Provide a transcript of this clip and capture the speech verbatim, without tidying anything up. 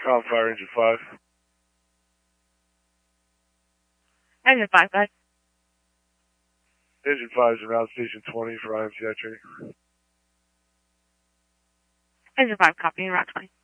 Com Fire Engine five. Engine five, go ahead. Engine five is around Station twenty for I M C I training. Engine five, copy, route twenty.